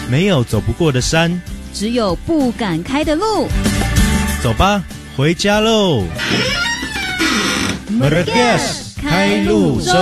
没有走不过的山， 只有不敢开的路。 走吧，回家喽。Murgas 开路中。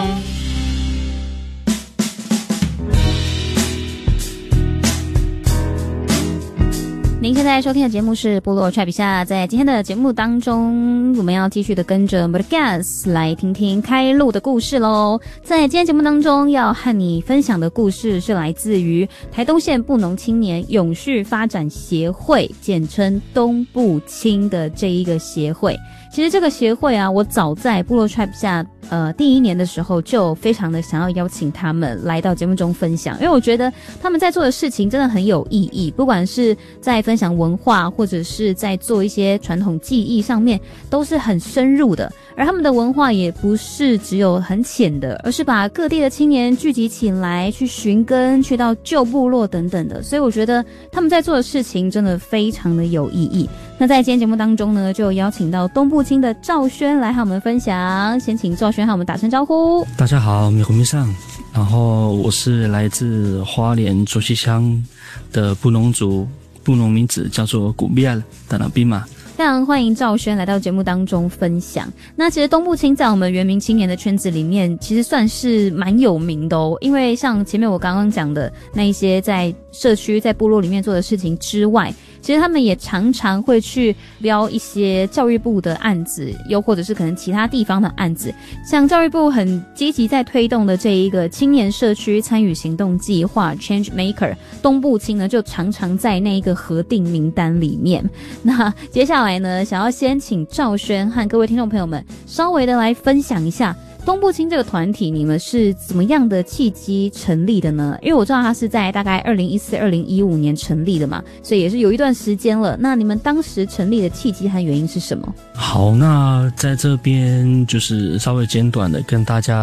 您现在收听的节目是部落 Trap 下，在今天的节目当中，我们要继续的跟着 Murgas 来听听开路的故事咯。在今天节目当中要和你分享的故事是来自于台东县布农青年永续发展协会，简称东部青的这一个协会。其实这个协会啊，我早在部落 Trap 下第一年的时候就非常的想要邀请他们来到节目中分享，因为我觉得他们在做的事情真的很有意义，不管是在分享文化或者是在做一些传统技艺上面都是很深入的，而他们的文化也不是只有很浅的，而是把各地的青年聚集起来去寻根，去到旧部落等等的，所以我觉得他们在做的事情真的非常的有意义。那在今天节目当中呢，就邀请到东部青的赵轩来和我们分享，先请赵轩和我们打声招呼。 大家好，米红上，然后我是来自花莲卓溪乡的布农族，布农名字叫做古比亚的那比马。 非常欢迎赵轩来到节目当中分享。那其实东部青在我们原民青年的圈子里面其实算是蛮有名的哦，因为像前面我刚刚讲的那一些在社区在部落里面做的事情之外，其实他们也常常会去标一些教育部的案子，又或者是可能其他地方的案子，像教育部很积极在推动的这一个青年社区参与行动计划 Change Maker， 东部青呢就常常在那一个核定名单里面。那接下来呢，想要先请赵轩和各位听众朋友们稍微的来分享一下东部青这个团体，你们是怎么样的契机成立的呢？因为我知道它是在大概2014、2015年成立的嘛，所以也是有一段时间了。那你们当时成立的契机和原因是什么？ 好，那在这边就是稍微简短的跟大家